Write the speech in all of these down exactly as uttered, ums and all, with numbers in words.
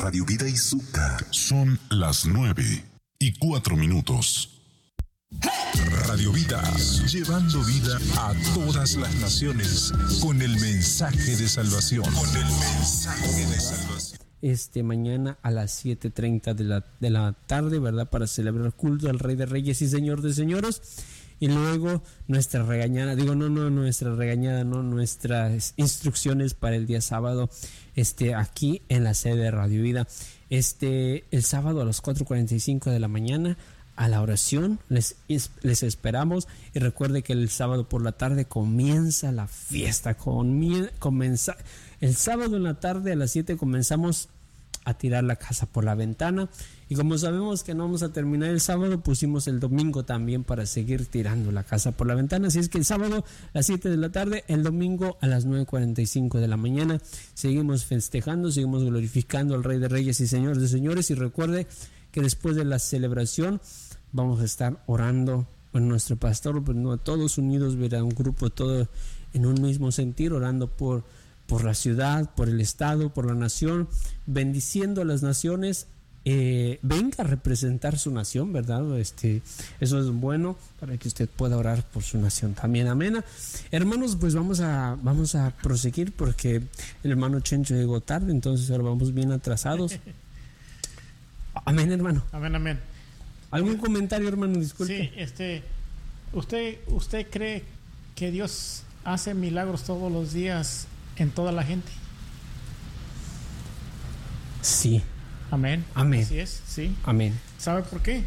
Radio Vida y Zucca. Son las nueve y cuatro minutos. Radio Vida, llevando vida a todas las naciones con el mensaje de salvación. Con el mensaje de salvación. Este mañana a las siete treinta de la, de la tarde, ¿verdad? Para celebrar el culto al Rey de Reyes y Señor de Señores. Y luego nuestra regañada, digo, no, no, nuestra regañada, no, nuestras instrucciones para el día sábado, este, aquí en la sede de Radio Vida. Este, el sábado a las cuatro cuarenta y cinco de la mañana, a la oración, les, les esperamos. Y recuerde que el sábado por la tarde comienza la fiesta, comien, comienza, el sábado en la tarde a las siete comenzamos a tirar la casa por la ventana. Y como sabemos que no vamos a terminar el sábado, pusimos el domingo también para seguir tirando la casa por la ventana. Así es que el sábado a las siete de la tarde, el domingo a las nueve cuarenta y cinco de la mañana, seguimos festejando, seguimos glorificando al Rey de Reyes y Señor de Señores. Y recuerde que después de la celebración vamos a estar orando con nuestro pastor, pues no, todos unidos, verá, un grupo todo en un mismo sentir, orando por, por la ciudad, por el estado, por la nación, bendiciendo a las naciones. Eh, venga a representar su nación, ¿verdad? Este, eso es bueno para que usted pueda orar por su nación también. Amén. Hermanos, pues vamos a vamos a proseguir porque el hermano Chencho llegó tarde, entonces ahora vamos bien atrasados. Amén, hermano. Amén, amén. ¿Algún comentario, hermano? Disculpe. Sí, este, ¿usted, usted cree que Dios hace milagros todos los días en toda la gente? Sí. Amén. Amén. Así es, sí. Amén. ¿Sabe por qué?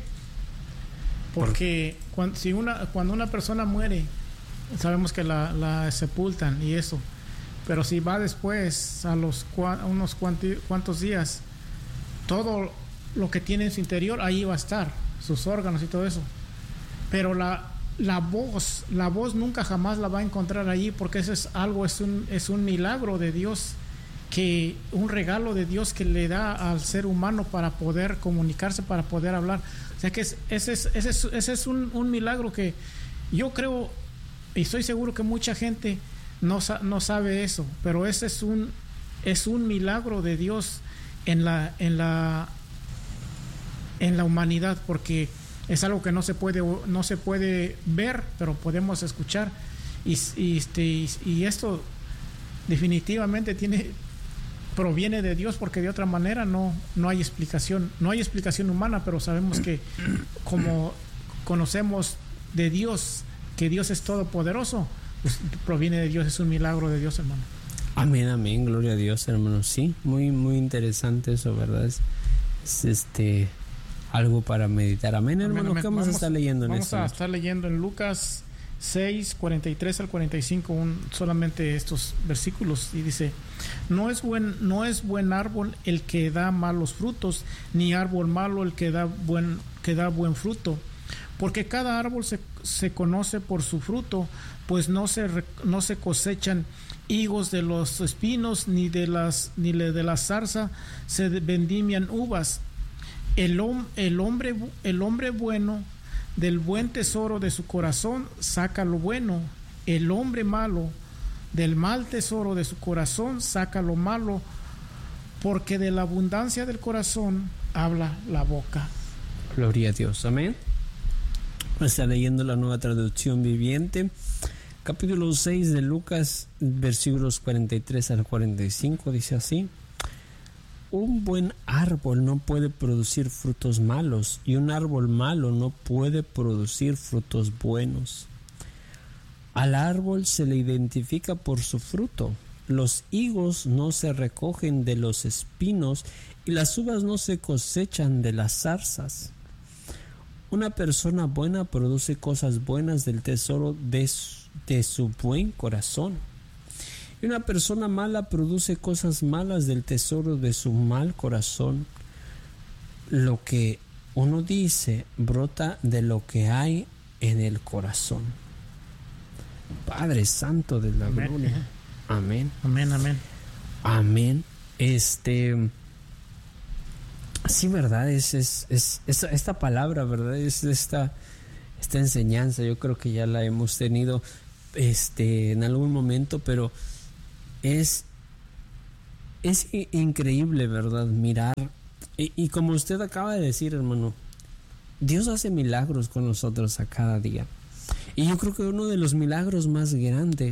Porque ¿Por? cuando, si una, cuando una persona muere, sabemos que la, la sepultan y eso. Pero si va después, a los a unos cuanti, cuantos días, todo lo que tiene en su interior, ahí va a estar, sus órganos y todo eso. Pero la, la voz, la voz nunca jamás la va a encontrar allí, porque eso es algo, es un, es un milagro de Dios, que un regalo de Dios que le da al ser humano para poder comunicarse, para poder hablar. O sea que es, ese es, ese es, ese es un, un milagro que yo creo y estoy seguro que mucha gente no, no sabe eso, pero ese es un, es un milagro de Dios en la, en la, en la humanidad, porque es algo que no se puede, no se puede ver, pero podemos escuchar. Y, y, este, y, y esto definitivamente tiene proviene de Dios, porque de otra manera no, no hay explicación, no hay explicación humana, pero sabemos que como conocemos de Dios, que Dios es todopoderoso, pues proviene de Dios, es un milagro de Dios, hermano. Amén, amén, gloria a Dios, hermano. Sí, muy, muy interesante eso, ¿verdad? Es, es este algo para meditar. Amén, hermano. Amén, amén. ¿Qué vamos, vamos a estar leyendo en Vamos esta a noche? estar leyendo en Lucas seis, cuarenta y tres al cuarenta y cinco, un, solamente estos versículos, y dice: no es buen, no es buen árbol el que da malos frutos, ni árbol malo el que da buen, que da buen fruto, porque cada árbol se, se conoce por su fruto, pues no se, no se cosechan higos de los espinos, ni de las, ni de la zarza se vendimian uvas. El, el, hombre, el hombre bueno del buen tesoro de su corazón saca lo bueno, el hombre malo del mal tesoro de su corazón saca lo malo, porque de la abundancia del corazón habla la boca. Gloria a Dios, amén. Está leyendo la Nueva Traducción Viviente, capítulo seis de Lucas, versículos cuarenta y tres al cuarenta y cinco, dice así: un buen árbol no puede producir frutos malos, y un árbol malo no puede producir frutos buenos. Al árbol se le identifica por su fruto. Los higos no se recogen de los espinos, y las uvas no se cosechan de las zarzas. Una persona buena produce cosas buenas del tesoro de su, de su buen corazón. Y una persona mala produce cosas malas del tesoro de su mal corazón. Lo que uno dice brota de lo que hay en el corazón. Padre Santo de la Amén. Gloria. Amén. Amén, amén. Amén. Este... Sí, verdad, es, es, es, es esta palabra, verdad, es esta, esta enseñanza. Yo creo que ya la hemos tenido este, en algún momento, pero es es increíble, ¿verdad? Mirar. Y, y como usted acaba de decir, hermano, Dios hace milagros con nosotros a cada día. Y yo creo que uno de los milagros más grandes